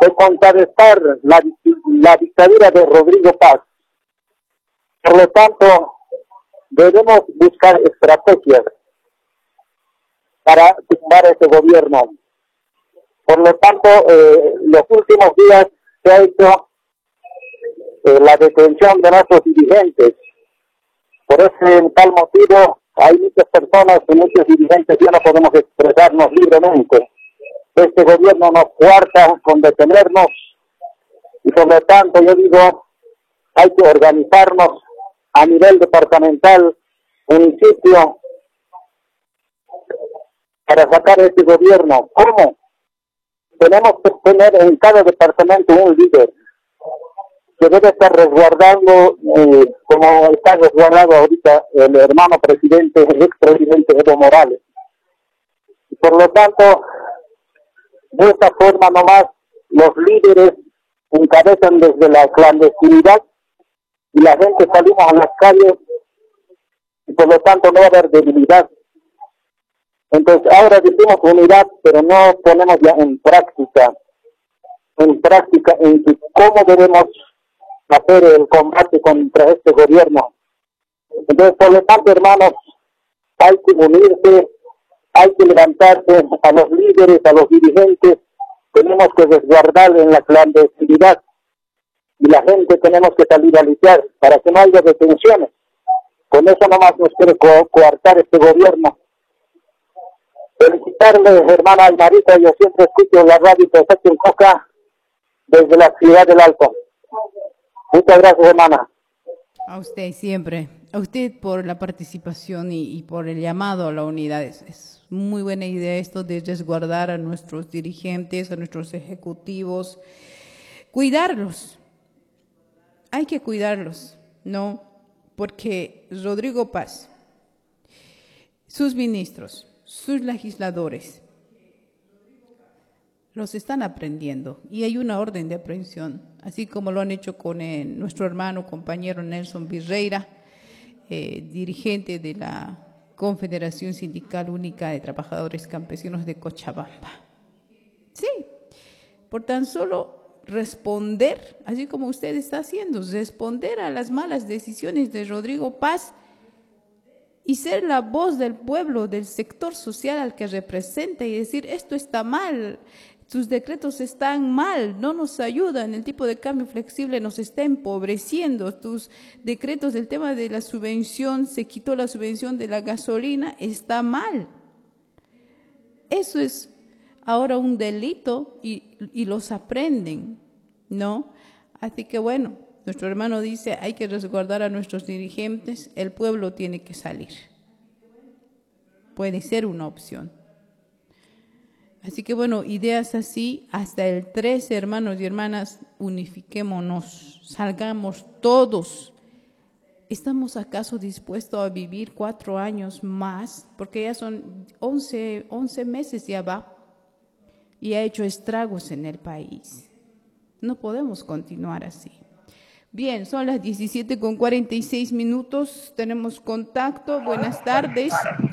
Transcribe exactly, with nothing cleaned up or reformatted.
de contrarrestar la, la dictadura de Rodrigo Paz. Por lo tanto, debemos buscar estrategias para tumbar ese gobierno. Por lo tanto, eh, los últimos días se ha hecho eh, la detención de nuestros dirigentes. Por ese tal motivo, hay muchas personas y muchos dirigentes ya no podemos expresarnos libremente. Este gobierno nos coarta con detenernos y por lo tanto yo digo, hay que organizarnos a nivel departamental, municipio, para sacar a este gobierno. ¿Cómo? Tenemos que tener en cada departamento un líder que debe estar resguardando, eh, como está resguardado ahorita el hermano presidente, el expresidente Evo Morales. Y por lo tanto, de esta forma nomás los líderes encabezan desde la clandestinidad y la gente salimos a las calles y por lo tanto no va a haber debilidad. Entonces ahora decimos unidad, pero no ponemos ya en práctica, en práctica en que cómo debemos hacer el combate contra este gobierno. Entonces por lo tanto, hermanos, hay que unirse, hay que levantarse a los líderes, a los dirigentes, tenemos que resguardar en la clandestinidad y la gente tenemos que salir a luchar para que no haya detenciones. Con eso nomás nos quiere co coartar este gobierno. Felicitarle, hermana Almarita, yo siempre escucho la radio Perfecto en Coca desde la ciudad del Alto. Muchas gracias, hermana. A usted siempre, a usted por la participación y, y por el llamado a la unidad. Es, es muy buena idea esto de resguardar a nuestros dirigentes, a nuestros ejecutivos, cuidarlos. Hay que cuidarlos, ¿no? Porque Rodrigo Paz, sus ministros, sus legisladores, los están aprendiendo y hay una orden de aprehensión, así como lo han hecho con eh, nuestro hermano, compañero Nelson Virreira, eh, dirigente de la Confederación Sindical Única de Trabajadores Campesinos de Cochabamba. Sí, por tan solo responder, así como usted está haciendo, responder a las malas decisiones de Rodrigo Paz y ser la voz del pueblo, del sector social al que representa y decir, esto está mal, tus decretos están mal, no nos ayudan, el tipo de cambio flexible nos está empobreciendo, tus decretos del tema de la subvención, se quitó la subvención de la gasolina, está mal. Eso es ahora un delito y, y los aprenden, ¿no? Así que bueno, nuestro hermano dice, hay que resguardar a nuestros dirigentes, el pueblo tiene que salir. Puede ser una opción. Así que bueno, ideas así, hasta el trece, hermanos y hermanas, unifiquémonos, salgamos todos. ¿Estamos acaso dispuestos a vivir cuatro años más? Porque ya son once, once meses ya va y ha hecho estragos en el país. No podemos continuar así. Bien, son las diecisiete con cuarenta y seis minutos, tenemos contacto, buenas tardes.